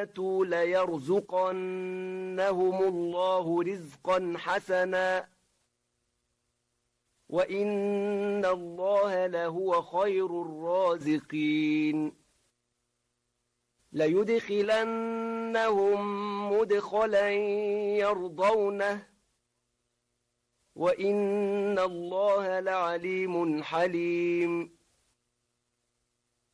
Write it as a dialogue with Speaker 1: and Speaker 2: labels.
Speaker 1: ماتوا ليرزقنهم الله رزقا حسنا وإن الله لهو خير الرازقين ليدخلنهم مدخلا يرضونه وإن الله لعليم حليم